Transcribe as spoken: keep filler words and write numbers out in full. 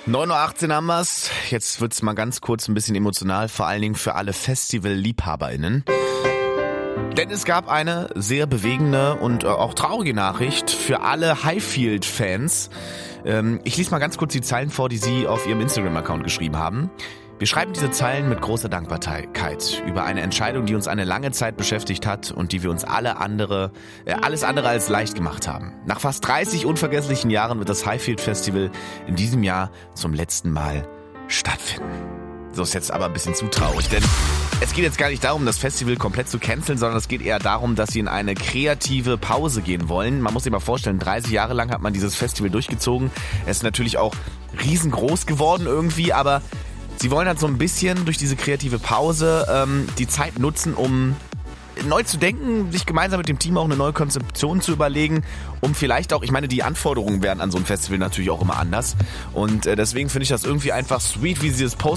neun Uhr achtzehn haben wir's. Jetzt wird's mal ganz kurz ein bisschen emotional, vor allen Dingen für alle Festival-LiebhaberInnen. Denn es gab eine sehr bewegende und auch traurige Nachricht für alle Highfield-Fans. Ähm, ich lese mal ganz kurz die Zeilen vor, die sie auf ihrem Instagram-Account geschrieben haben. Wir schreiben diese Zeilen mit großer Dankbarkeit über eine Entscheidung, die uns eine lange Zeit beschäftigt hat und die wir uns alle andere, äh, alles andere als leicht gemacht haben. Nach fast dreißig unvergesslichen Jahren wird das Highfield Festival in diesem Jahr zum letzten Mal stattfinden. So ist jetzt aber ein bisschen zu traurig, denn es geht jetzt gar nicht darum, das Festival komplett zu canceln, sondern es geht eher darum, dass sie in eine kreative Pause gehen wollen. Man muss sich mal vorstellen, dreißig Jahre lang hat man dieses Festival durchgezogen. Es ist natürlich auch riesengroß geworden irgendwie, aber sie wollen halt so ein bisschen durch diese kreative Pause ähm, die Zeit nutzen, um neu zu denken, sich gemeinsam mit dem Team auch eine neue Konzeption zu überlegen, um vielleicht auch, ich meine, die Anforderungen werden an so ein Festival natürlich auch immer anders und äh, deswegen finde ich das irgendwie einfach sweet, wie sie das posten.